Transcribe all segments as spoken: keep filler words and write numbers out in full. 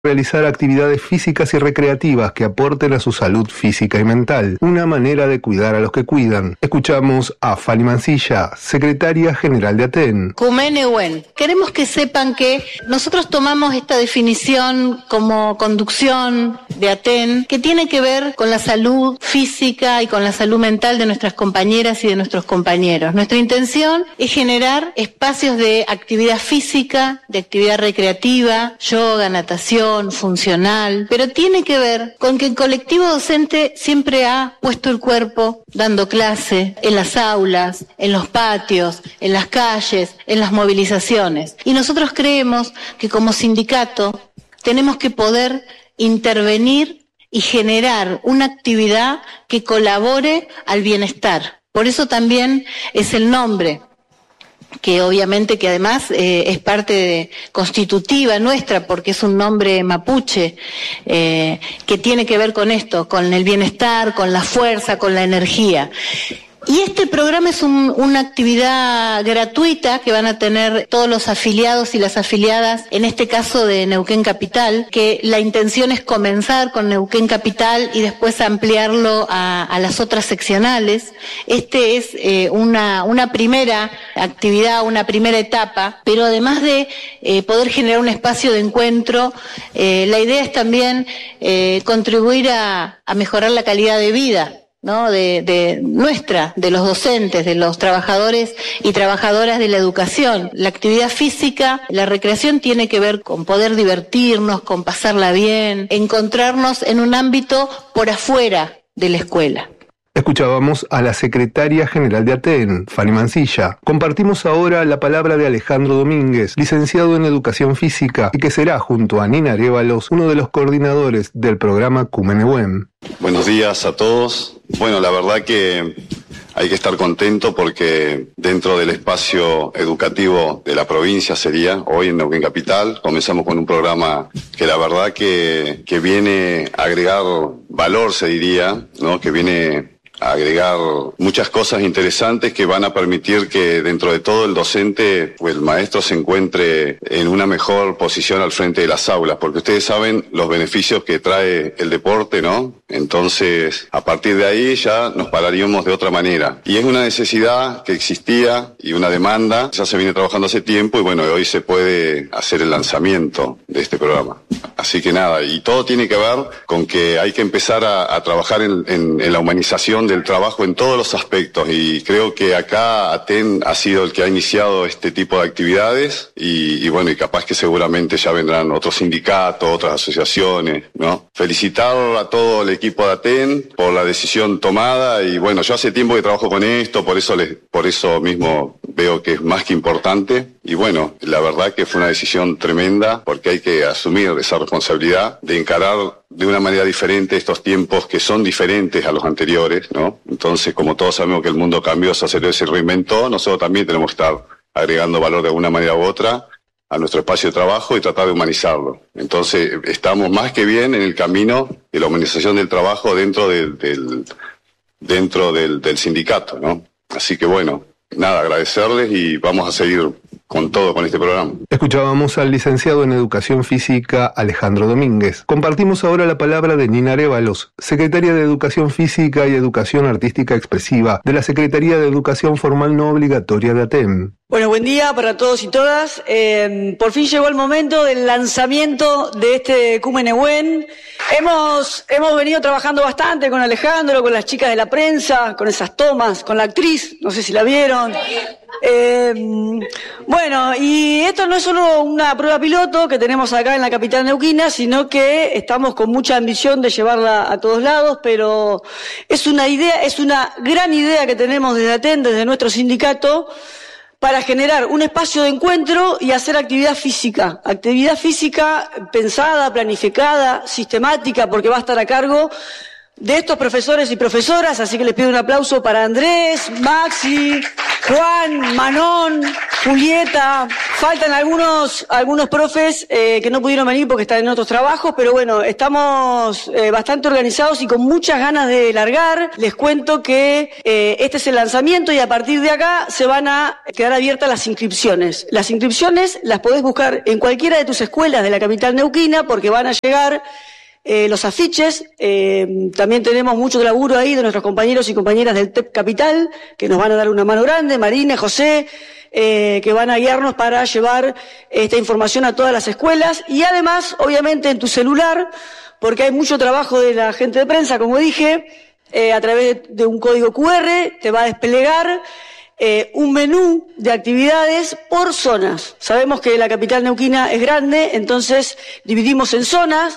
realizar actividades físicas y recreativas que aporten a su salud física y mental, una manera de cuidar a los que cuidan. Escuchamos a Fanny Mancilla, secretaria general de ATEN. Cumenewen. Queremos que sepan que nosotros tomamos esta definición como conducción de ATEN, que tiene que ver con la salud física y con la salud mental de nuestras compañeras y de nuestros compañeros. Nuestra intención es generar espacios de actividad física, de actividad recreativa, yoga, natación, funcional, pero tiene que ver con que el colectivo docente siempre ha puesto el cuerpo dando clase en las aulas, en los patios, en las calles, en las movilizaciones. Y nosotros creemos que como sindicato tenemos que poder intervenir y generar una actividad que colabore al bienestar. Por eso también es el nombre, que obviamente que además eh, es parte de, constitutiva nuestra, porque es un nombre mapuche, eh, que tiene que ver con esto, con el bienestar, con la fuerza, con la energía. Y este programa es un, una actividad gratuita que van a tener todos los afiliados y las afiliadas, en este caso de Neuquén Capital, que la intención es comenzar con Neuquén Capital y después ampliarlo a, a las otras seccionales. Este es eh, una, una primera actividad, una primera etapa, pero además de eh, poder generar un espacio de encuentro, eh, la idea es también eh, contribuir a, a mejorar la calidad de vida, ¿no? De, de nuestra, de los docentes, de los trabajadores y trabajadoras de la educación. La actividad física, la recreación tiene que ver con poder divertirnos, con pasarla bien, encontrarnos en un ámbito por afuera de la escuela. Escuchábamos a la secretaria general de ATEN, Fanny Mancilla. Compartimos ahora la palabra de Alejandro Domínguez, licenciado en Educación Física, y que será, junto a Nina Arévalos, uno de los coordinadores del programa Cumenewen. Buenos días a todos. Bueno, la verdad que hay que estar contento porque dentro del espacio educativo de la provincia sería, hoy en Neuquén Capital, comenzamos con un programa que la verdad que, que viene a agregar valor, se diría, ¿no? Que viene a agregar muchas cosas interesantes que van a permitir que dentro de todo el docente o el maestro se encuentre en una mejor posición al frente de las aulas, porque ustedes saben los beneficios que trae el deporte, ¿no? Entonces, a partir de ahí ya nos pararíamos de otra manera. Y es una necesidad que existía y una demanda, ya se viene trabajando hace tiempo y bueno, hoy se puede hacer el lanzamiento de este programa. Así que nada, y todo tiene que ver con que hay que empezar a, a trabajar en, en, en la humanización del trabajo en todos los aspectos y creo que acá ATEN ha sido el que ha iniciado este tipo de actividades y, y bueno, y capaz que seguramente ya vendrán otros sindicatos, otras asociaciones, ¿no? Felicitar a todo el equipo de ATEN por la decisión tomada y bueno, yo hace tiempo que trabajo con esto, por eso les, por eso mismo veo que es más que importante y bueno, la verdad que fue una decisión tremenda porque hay que asumir esa responsabilidad de encarar de una manera diferente estos tiempos que son diferentes a los anteriores, ¿no? Entonces, como todos sabemos que el mundo cambió, se aceleró y se reinventó, nosotros también tenemos que estar agregando valor de alguna manera u otra a nuestro espacio de trabajo y tratar de humanizarlo. Entonces, estamos más que bien en el camino de la humanización del trabajo dentro del, del, dentro del, del sindicato, ¿no? Así que bueno, nada, agradecerles y vamos a seguir con todo con este programa. Escuchábamos al licenciado en Educación Física Alejandro Domínguez. Compartimos ahora la palabra de Nina Arévalos, secretaria de Educación Física y Educación Artística Expresiva de la Secretaría de Educación Formal No Obligatoria de ATEN. Bueno, buen día para todos y todas. Eh, por fin llegó el momento del lanzamiento de este Cumenewen. Hemos, hemos venido trabajando bastante con Alejandro, con las chicas de la prensa, con esas tomas, con la actriz, no sé si la vieron. Eh, bueno, y esto no es solo una prueba piloto que tenemos acá en la capital neuquina, sino que estamos con mucha ambición de llevarla a todos lados, pero es una idea, es una gran idea que tenemos desde ATEN, desde nuestro sindicato, para generar un espacio de encuentro y hacer actividad física. Actividad física pensada, planificada, sistemática, porque va a estar a cargo de estos profesores y profesoras, así que les pido un aplauso para Andrés, Maxi, Juan, Manón, Julieta. Faltan algunos algunos profes eh, que no pudieron venir porque están en otros trabajos, pero bueno, estamos eh, bastante organizados y con muchas ganas de largar. Les cuento que eh, este es el lanzamiento y a partir de acá se van a quedar abiertas las inscripciones. Las inscripciones las podés buscar en cualquiera de tus escuelas de la capital neuquina porque van a llegar Eh, los afiches. Eh, también tenemos mucho laburo ahí de nuestros compañeros y compañeras del T E P Capital, que nos van a dar una mano grande, Marina, José, eh, que van a guiarnos para llevar esta información a todas las escuelas y además, obviamente, en tu celular, porque hay mucho trabajo de la gente de prensa, como dije, eh, a través de, de un código cu erre, te va a desplegar eh, un menú de actividades por zonas. Sabemos que la capital neuquina es grande, entonces dividimos en zonas.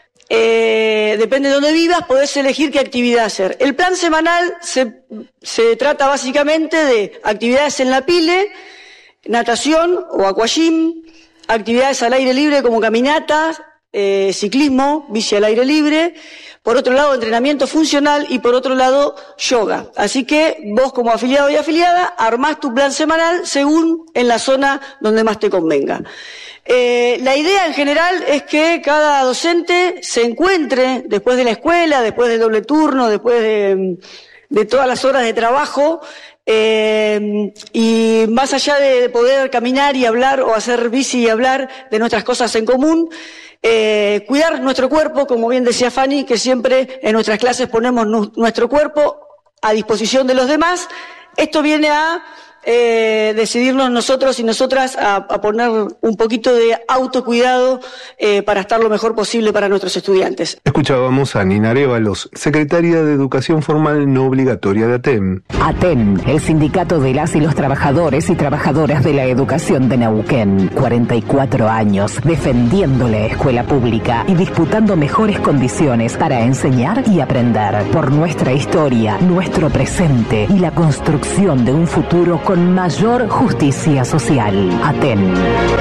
Eh, depende de dónde vivas, podés elegir qué actividad hacer. El plan semanal se, se trata básicamente de actividades en la pile, natación o aquagym, actividades al aire libre como caminatas, eh, ciclismo, bici al aire libre, por otro lado entrenamiento funcional y por otro lado yoga. Así que vos como afiliado y afiliada armás tu plan semanal según en la zona donde más te convenga. Eh, la idea en general es que cada docente se encuentre después de la escuela, después del doble turno, después de, de todas las horas de trabajo, eh, y más allá de poder caminar y hablar o hacer bici y hablar de nuestras cosas en común, eh, cuidar nuestro cuerpo, como bien decía Fanny, que siempre en nuestras clases ponemos nu- nuestro cuerpo a disposición de los demás. Esto viene a Eh, decidirnos nosotros y nosotras a, a poner un poquito de autocuidado eh, para estar lo mejor posible para nuestros estudiantes. Escuchábamos a Nina Arévalos, secretaria de Educación Formal No Obligatoria de ATEN. ATEN, el sindicato de las y los trabajadores y trabajadoras de la educación de Neuquén. cuarenta y cuatro años defendiendo la escuela pública y disputando mejores condiciones para enseñar y aprender. Por nuestra historia, nuestro presente y la construcción de un futuro con con mayor justicia social. ATEN.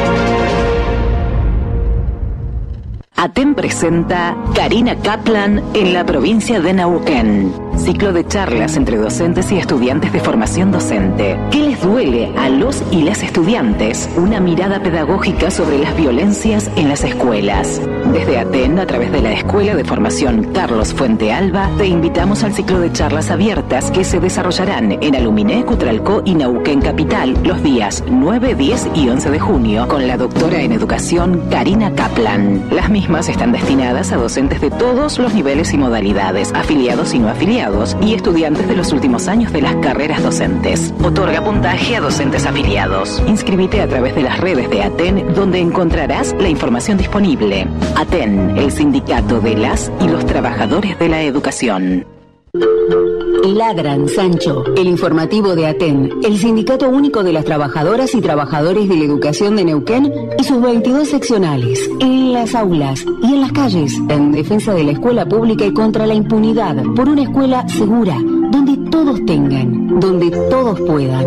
ATEN presenta Karina Kaplan en la provincia de Neuquén. Ciclo de charlas entre docentes y estudiantes de formación docente. ¿Qué les duele a los y las estudiantes? Una mirada pedagógica sobre las violencias en las escuelas. Desde ATEN, a través de la Escuela de Formación Carlos Fuente Alba, te invitamos al ciclo de charlas abiertas que se desarrollarán en Aluminé, Cutralcó y Neuquén Capital los días nueve, diez y once de junio con la doctora en educación Karina Kaplan. Las mismas están destinadas a docentes de todos los niveles y modalidades, afiliados y no afiliados, y estudiantes de los últimos años de las carreras docentes. Otorga puntaje a docentes afiliados. Inscríbete a través de las redes de ATEN, donde encontrarás la información disponible. ATEN, el sindicato de las y los trabajadores de la educación. La Gran Sancho, el informativo de ATEN, el Sindicato Único de las Trabajadoras y Trabajadores de la Educación de Neuquén y sus veintidós seccionales, en las aulas y en las calles, en defensa de la escuela pública y contra la impunidad, por una escuela segura, donde todos tengan, donde todos puedan.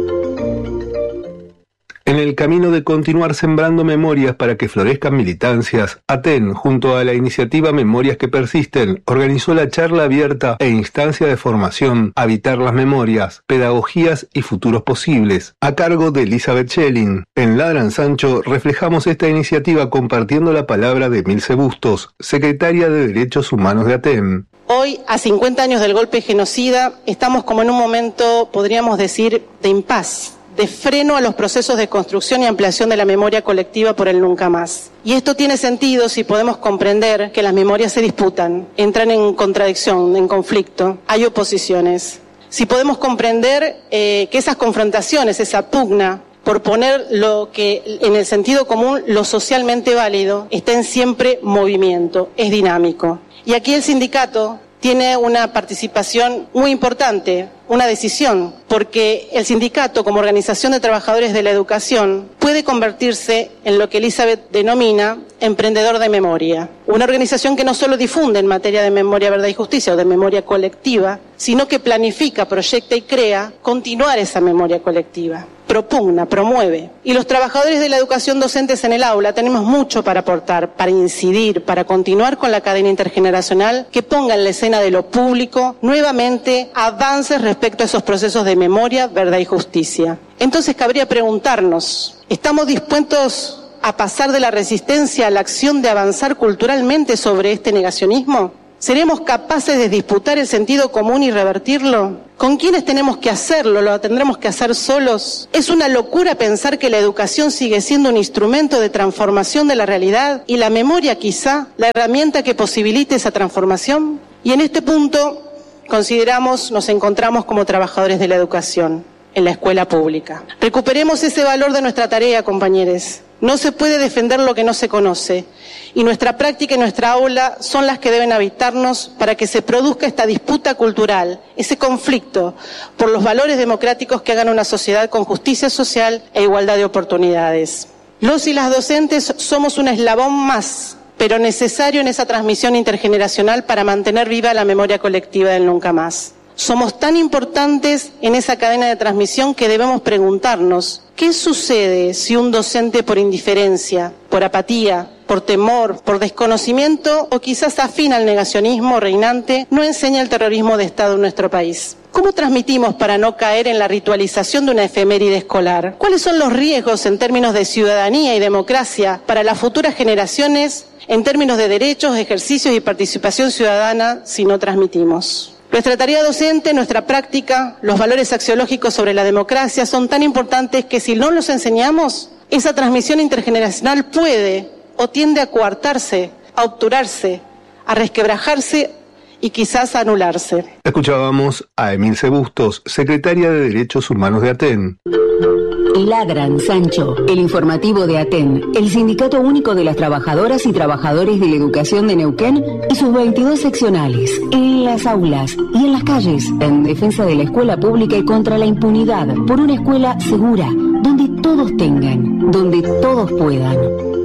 En el camino de continuar sembrando memorias para que florezcan militancias, ATEN, junto a la iniciativa Memorias que Persisten, organizó la charla abierta e instancia de formación Habitar las Memorias, Pedagogías y Futuros Posibles, a cargo de Elizabeth Schelling. En La Gran Sancho reflejamos esta iniciativa compartiendo la palabra de Milce Bustos, secretaria de Derechos Humanos de ATEN. Hoy, a cincuenta años del golpe genocida, estamos como en un momento, podríamos decir, de impas, de freno a los procesos de construcción y ampliación de la memoria colectiva por el nunca más. Y esto tiene sentido si podemos comprender que las memorias se disputan, entran en contradicción, en conflicto, hay oposiciones. Si podemos comprender eh, que esas confrontaciones, esa pugna, por poner lo que en el sentido común, lo socialmente válido, está en siempre movimiento, es dinámico. Y aquí el sindicato tiene una participación muy importante, una decisión, porque el sindicato, como organización de trabajadores de la educación, puede convertirse en lo que Elizabeth denomina emprendedor de memoria. Una organización que no solo difunde en materia de memoria, verdad y justicia o de memoria colectiva, sino que planifica, proyecta y crea continuar esa memoria colectiva. propugna, promueve. Y los trabajadores de la educación docentes en el aula tenemos mucho para aportar, para incidir, para continuar con la cadena intergeneracional que ponga en la escena de lo público nuevamente avances respecto a esos procesos de memoria, verdad y justicia. Entonces cabría preguntarnos, ¿estamos dispuestos a pasar de la resistencia a la acción de avanzar culturalmente sobre este negacionismo? ¿Seremos capaces de disputar el sentido común y revertirlo? ¿Con quiénes tenemos que hacerlo? ¿Lo tendremos que hacer solos? ¿Es una locura pensar que la educación sigue siendo un instrumento de transformación de la realidad y la memoria quizá la herramienta que posibilite esa transformación? Y en este punto consideramos, nos encontramos como trabajadores de la educación en la escuela pública. Recuperemos ese valor de nuestra tarea, compañeros. No se puede defender lo que no se conoce, y nuestra práctica y nuestra aula son las que deben habitarnos para que se produzca esta disputa cultural, ese conflicto por los valores democráticos que hagan una sociedad con justicia social e igualdad de oportunidades. Los y las docentes somos un eslabón más, pero necesario en esa transmisión intergeneracional para mantener viva la memoria colectiva del nunca más. Somos tan importantes en esa cadena de transmisión que debemos preguntarnos, ¿qué sucede si un docente por indiferencia, por apatía, por temor, por desconocimiento o quizás afín al negacionismo reinante no enseña el terrorismo de Estado en nuestro país? ¿Cómo transmitimos para no caer en la ritualización de una efeméride escolar? ¿Cuáles son los riesgos en términos de ciudadanía y democracia para las futuras generaciones en términos de derechos, ejercicios y participación ciudadana si no transmitimos? Nuestra tarea docente, nuestra práctica, los valores axiológicos sobre la democracia son tan importantes que si no los enseñamos, esa transmisión intergeneracional puede o tiende a coartarse, a obturarse, a resquebrajarse y quizás a anularse. Escuchábamos a Emilce Bustos, secretaria de Derechos Humanos de Aten. La Gran Sancho, el informativo de Aten, el Sindicato Único de las Trabajadoras y Trabajadores de la Educación de Neuquén y sus veintidós seccionales, en las aulas y en las calles, en defensa de la escuela pública y contra la impunidad, por una escuela segura, donde todos tengan, donde todos puedan.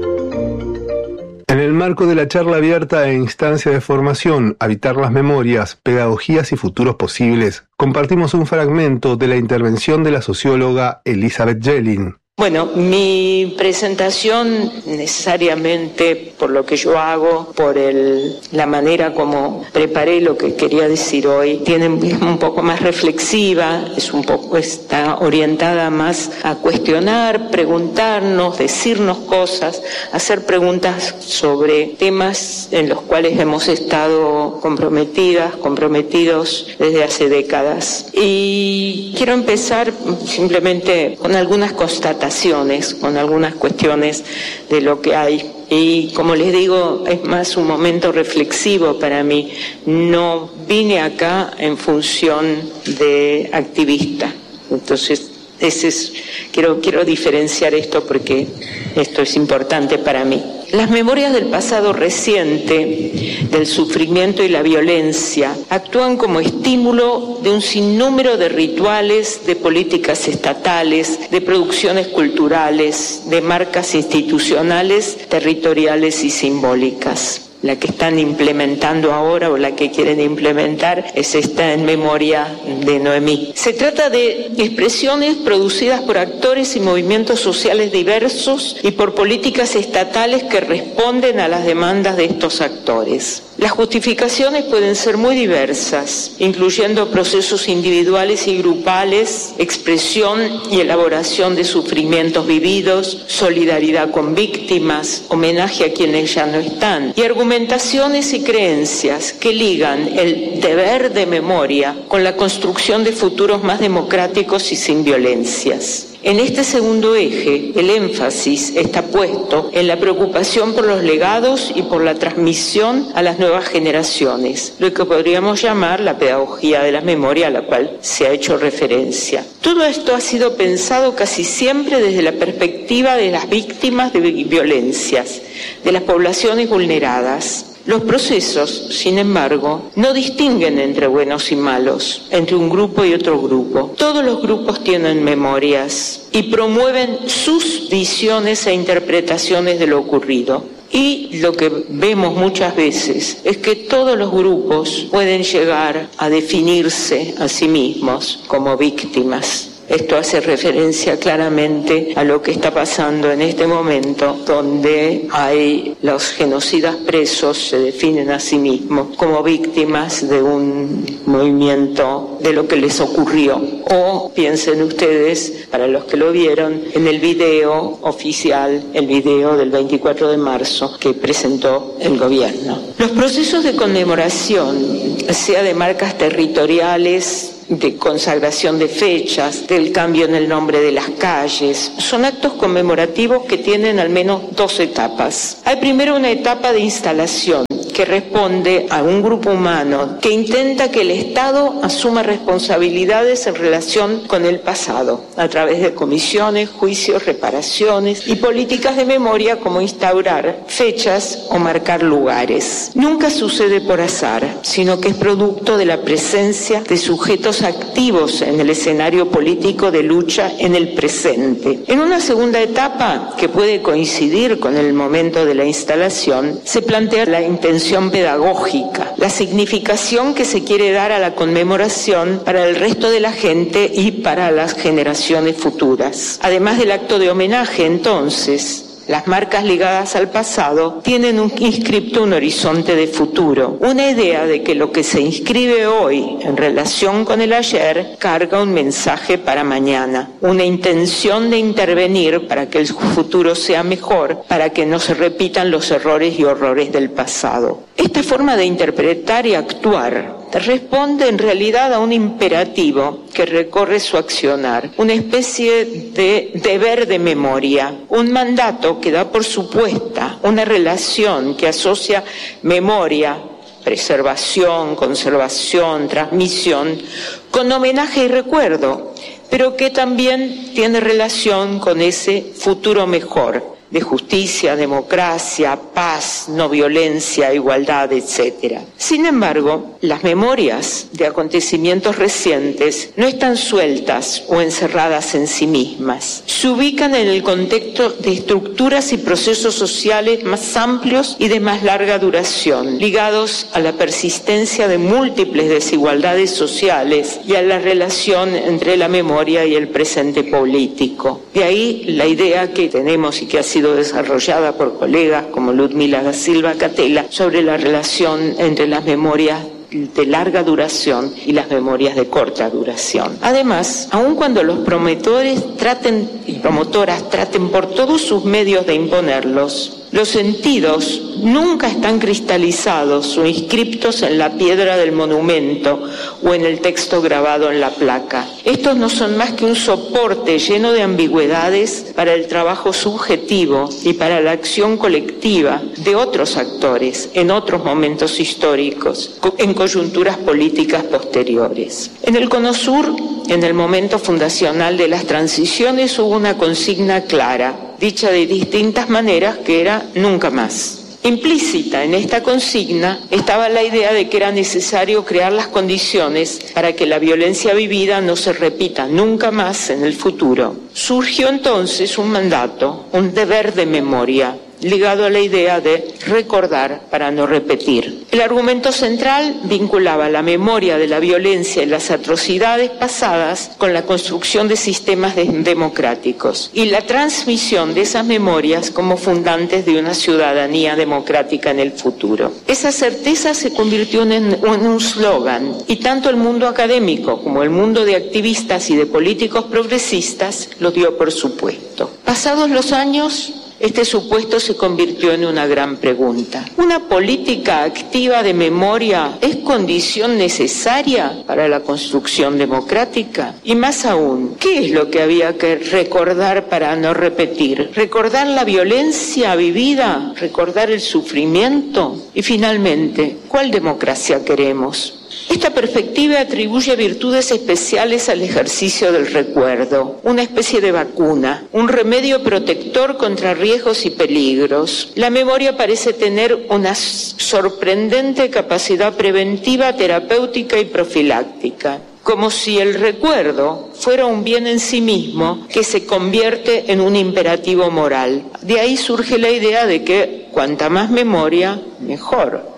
En el marco de la charla abierta e instancia de formación, Habitar las Memorias, Pedagogías y Futuros Posibles, compartimos un fragmento de la intervención de la socióloga Elizabeth Yellin. Bueno, mi presentación necesariamente por lo que yo hago, por el, la manera como preparé lo que quería decir hoy, tiene un poco más reflexiva, es un poco, está orientada más a cuestionar, preguntarnos, decirnos cosas, hacer preguntas sobre temas en los cuales hemos estado comprometidas, comprometidos desde hace décadas. Y quiero empezar simplemente con algunas constataciones, con algunas cuestiones de lo que hay. Y como les digo, es más un momento reflexivo para mí. No vine acá en función de activista. Entonces, ese es, quiero, quiero diferenciar esto porque esto es importante para mí. Las memorias del pasado reciente, del sufrimiento y la violencia, actúan como estímulo de un sinnúmero de rituales, de políticas estatales, de producciones culturales, de marcas institucionales, territoriales y simbólicas. La que están implementando ahora o la que quieren implementar es esta en memoria de Noemí. Se trata de expresiones producidas por actores y movimientos sociales diversos y por políticas estatales que responden a las demandas de estos actores. Las justificaciones pueden ser muy diversas, incluyendo procesos individuales y grupales, expresión y elaboración de sufrimientos vividos, solidaridad con víctimas, homenaje a quienes ya no están, y argumentaciones y creencias que ligan el deber de memoria con la construcción de futuros más democráticos y sin violencias. En este segundo eje, el énfasis está puesto en la preocupación por los legados y por la transmisión a las nuevas generaciones, lo que podríamos llamar la pedagogía de la memoria a la cual se ha hecho referencia. Todo esto ha sido pensado casi siempre desde la perspectiva de las víctimas de violencias, de las poblaciones vulneradas. Los procesos, sin embargo, no distinguen entre buenos y malos, entre un grupo y otro grupo. Todos los grupos tienen memorias y promueven sus visiones e interpretaciones de lo ocurrido. Y lo que vemos muchas veces es que todos los grupos pueden llegar a definirse a sí mismos como víctimas. Esto hace referencia claramente a lo que está pasando en este momento, donde hay los genocidas presos, se definen a sí mismos como víctimas de un movimiento de lo que les ocurrió. O piensen ustedes, para los que lo vieron, en el video oficial, el video del veinticuatro de marzo que presentó el gobierno. Los procesos de conmemoración, sea de marcas territoriales, de consagración de fechas, del cambio en el nombre de las calles, son actos conmemorativos que tienen al menos dos etapas. Hay primero una etapa de instalación, que responde a un grupo humano que intenta que el Estado asuma responsabilidades en relación con el pasado, a través de comisiones, juicios, reparaciones y políticas de memoria como instaurar fechas o marcar lugares. Nunca sucede por azar, sino que es producto de la presencia de sujetos activos en el escenario político de lucha en el presente. En una segunda etapa, que puede coincidir con el momento de la instalación, se plantea la intención pedagógica, la significación que se quiere dar a la conmemoración para el resto de la gente y para las generaciones futuras. Además del acto de homenaje, entonces, las marcas ligadas al pasado tienen un inscripto un horizonte de futuro, una idea de que lo que se inscribe hoy en relación con el ayer carga un mensaje para mañana, una intención de intervenir para que el futuro sea mejor, para que no se repitan los errores y horrores del pasado. Esta forma de interpretar y actuar responde en realidad a un imperativo que recorre su accionar, una especie de deber de memoria, un mandato que da por supuesta una relación que asocia memoria, preservación, conservación, transmisión, con homenaje y recuerdo, pero que también tiene relación con ese futuro mejor, de justicia, democracia, paz, no violencia, igualdad, etcétera. Sin embargo, las memorias de acontecimientos recientes no están sueltas o encerradas en sí mismas. Se ubican en el contexto de estructuras y procesos sociales más amplios y de más larga duración, ligados a la persistencia de múltiples desigualdades sociales y a la relación entre la memoria y el presente político. De ahí la idea que tenemos y que ha sido desarrollada por colegas como Ludmila da Silva Catela sobre la relación entre las memorias de larga duración y las memorias de corta duración. Además, aun cuando los promotores traten y promotoras traten por todos sus medios de imponerlos, los sentidos nunca están cristalizados o inscriptos en la piedra del monumento o en el texto grabado en la placa. Estos no son más que un soporte lleno de ambigüedades para el trabajo subjetivo y para la acción colectiva de otros actores en otros momentos históricos, en coyunturas políticas posteriores. En el Cono Sur, en el momento fundacional de las transiciones, hubo una consigna clara, dicha de distintas maneras, que era nunca más. Implícita en esta consigna estaba la idea de que era necesario crear las condiciones para que la violencia vivida no se repita nunca más en el futuro. Surgió entonces un mandato, un deber de memoria, ligado a la idea de recordar para no repetir. El argumento central vinculaba la memoria de la violencia y las atrocidades pasadas con la construcción de sistemas de- democráticos y la transmisión de esas memorias como fundantes de una ciudadanía democrática en el futuro. Esa certeza se convirtió en, en un slogan y tanto el mundo académico como el mundo de activistas y de políticos progresistas lo dio por supuesto. Pasados los años, este supuesto se convirtió en una gran pregunta. ¿Una política activa de memoria es condición necesaria para la construcción democrática? Y más aún, ¿qué es lo que había que recordar para no repetir? ¿Recordar la violencia vivida? ¿Recordar el sufrimiento? Y finalmente, ¿cuál democracia queremos? Esta perspectiva atribuye virtudes especiales al ejercicio del recuerdo, una especie de vacuna, un remedio protector contra riesgos y peligros. La memoria parece tener una sorprendente capacidad preventiva, terapéutica y profiláctica, como si el recuerdo fuera un bien en sí mismo que se convierte en un imperativo moral. De ahí surge la idea de que cuanta más memoria, mejor.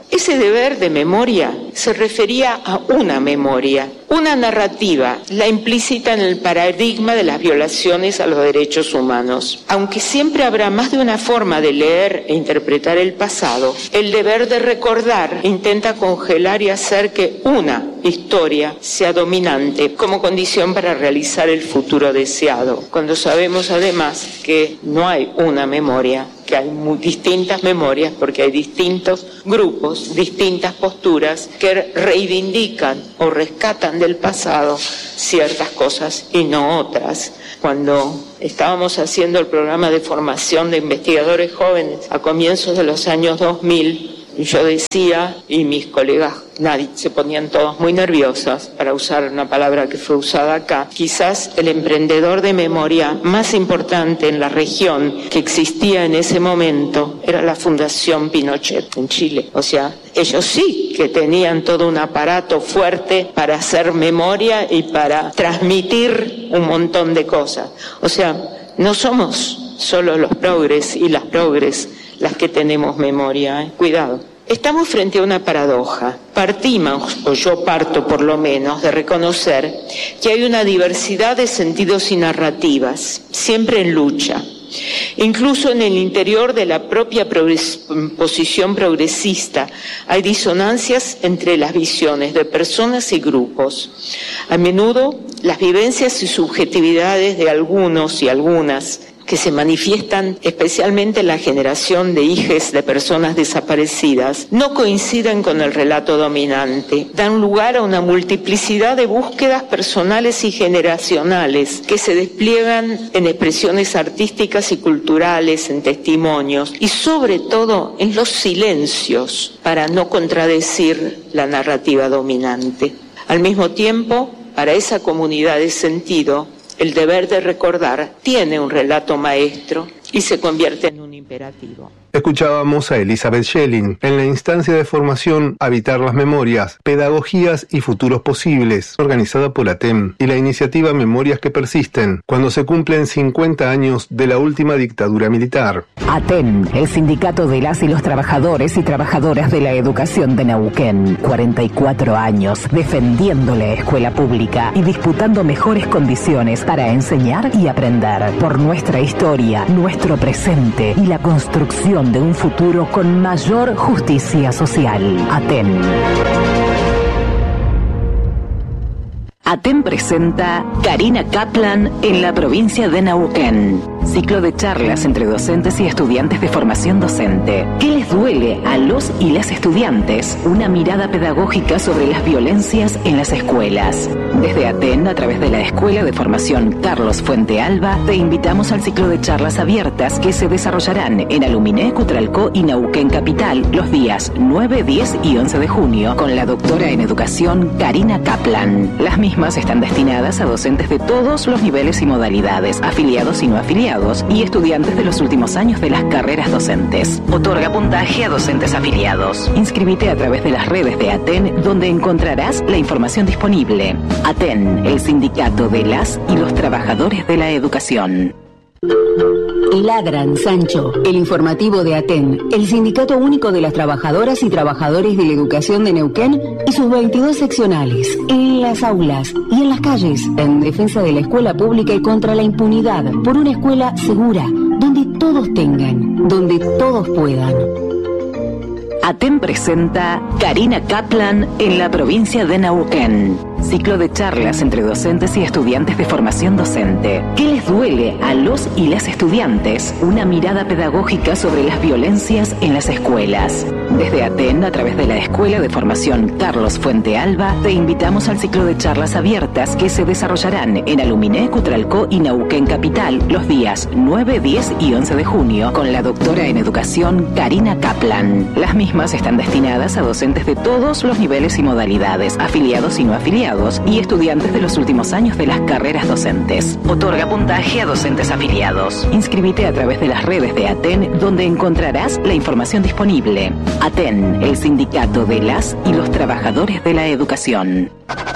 Ese deber de memoria se refería a una memoria, una narrativa, la implícita en el paradigma de las violaciones a los derechos humanos. Aunque siempre habrá más de una forma de leer e interpretar el pasado, el deber de recordar intenta congelar y hacer que una historia sea dominante como condición para realizar el futuro deseado, cuando sabemos además que no hay una memoria, que hay muy distintas memorias porque hay distintos grupos, distintas posturas que reivindican o rescatan del pasado ciertas cosas y no otras. Cuando estábamos haciendo el programa de formación de investigadores jóvenes a comienzos de los años dos mil, yo decía, y mis colegas, nadie, se ponían todos muy nerviosos, para usar una palabra que fue usada acá, quizás el emprendedor de memoria más importante en la región que existía en ese momento era la Fundación Pinochet en Chile. O sea, ellos sí que tenían todo un aparato fuerte para hacer memoria y para transmitir un montón de cosas. O sea, no somos solo los progres y las progres las que tenemos memoria, ¿eh? Cuidado. Estamos frente a una paradoja. Partimos, o yo parto por lo menos, de reconocer que hay una diversidad de sentidos y narrativas, siempre en lucha. Incluso en el interior de la propia progres- posición progresista hay disonancias entre las visiones de personas y grupos. A menudo las vivencias y subjetividades de algunos y algunas que se manifiestan especialmente en la generación de hijes de personas desaparecidas, no coinciden con el relato dominante. Dan lugar a una multiplicidad de búsquedas personales y generacionales que se despliegan en expresiones artísticas y culturales, en testimonios y sobre todo en los silencios para no contradecir la narrativa dominante. Al mismo tiempo, para esa comunidad de sentido, el deber de recordar tiene un relato maestro y se convierte en un imperativo. Escuchábamos a Elizabeth Schelling en la instancia de formación Habitar las Memorias, Pedagogías y Futuros Posibles, organizada por ATEN, y la iniciativa Memorias que Persisten, cuando se cumplen cincuenta años de la última dictadura militar. ATEN, el sindicato de las y los trabajadores y trabajadoras de la educación de Neuquén. cuarenta y cuatro años defendiendo la escuela pública y disputando mejores condiciones para enseñar y aprender por nuestra historia, nuestro presente y la construcción de un futuro con mayor justicia social. ATEN. ATEN presenta Karina Kaplan en la provincia de Neuquén. Ciclo de charlas entre docentes y estudiantes de formación docente. ¿Qué les duele a los y las estudiantes? Una mirada pedagógica sobre las violencias en las escuelas. Desde ATEN, a través de la Escuela de Formación Carlos Fuente Alba, te invitamos al ciclo de charlas abiertas que se desarrollarán en Aluminé, Cutralcó y Neuquén Capital los días nueve, diez y once de junio con la doctora en educación Karina Kaplan. Las mismas están destinadas a docentes de todos los niveles y modalidades, afiliados y no afiliados, y estudiantes de los últimos años de las carreras docentes. Otorga puntaje a docentes afiliados. Inscríbete a través de las redes de ATEN, donde encontrarás la información disponible. ATEN, el sindicato de las y los trabajadores de la educación. La Gran Sancho, el informativo de ATEN, el Sindicato Único de las Trabajadoras y Trabajadores de la Educación de Neuquén y sus veintidós seccionales, en las aulas y en las calles, en defensa de la escuela pública y contra la impunidad, por una escuela segura, donde todos tengan, donde todos puedan. ATEN presenta Karina Kaplan en la provincia de Neuquén. Ciclo de charlas entre docentes y estudiantes de formación docente. ¿Qué les duele a los y las estudiantes? Una mirada pedagógica sobre las violencias en las escuelas. Desde ATEN, a través de la Escuela de Formación Carlos Fuente Alba, te invitamos al ciclo de charlas abiertas que se desarrollarán en Aluminé, Cutralcó y Neuquén Capital los días nueve, diez y once de junio con la doctora en educación Karina Kaplan. Las mismas están destinadas a docentes de todos los niveles y modalidades, afiliados y no afiliados, y estudiantes de los últimos años de las carreras docentes. Otorga puntaje a docentes afiliados. Inscríbete a través de las redes de ATEN, donde encontrarás la información disponible. ATEN, el sindicato de las y los trabajadores de la educación.